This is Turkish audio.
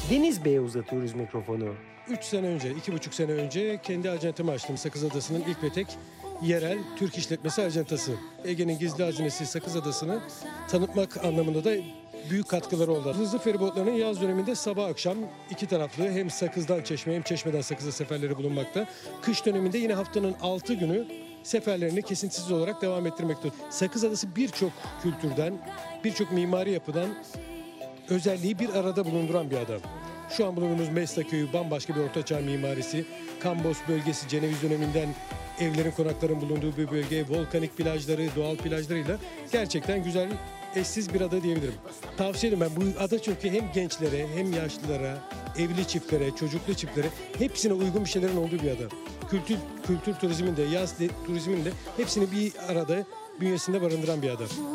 Deniz Bey'e uzatıyoruz mikrofonu. 3 sene önce, 2,5 sene önce kendi acentemi açtım. Sakız Adası'nın ilk ve tek yerel Türk işletmesi acentası. Ege'nin gizli hazinesi Sakız Adası'nı tanıtmak anlamında da büyük katkıları oldu. Hızlı feribotlarının yaz döneminde sabah akşam iki taraflı hem Sakız'dan Çeşme hem Çeşme'den Sakız'a seferleri bulunmakta. Kış döneminde yine haftanın 6 günü seferlerini kesintisiz olarak devam ettirmekte. Sakız Adası birçok kültürden, birçok mimari yapıdan özelliği bir arada bulunduran bir ada. Şu an bulunduğumuz Mesna Köyü bambaşka bir ortaçağ mimarisi. Kambos bölgesi Ceneviz döneminden evlerin, konakların bulunduğu bir bölge, volkanik plajları, doğal plajlarıyla gerçekten güzel, eşsiz bir ada diyebilirim. Tavsiye ederim ben bu ada çünkü hem gençlere hem yaşlılara, evli çiftlere, çocuklu çiftlere hepsine uygun bir şeylerin olduğu bir ada. Kültür turizmin de, yaz turizmin de hepsini bir arada bünyesinde barındıran bir ada.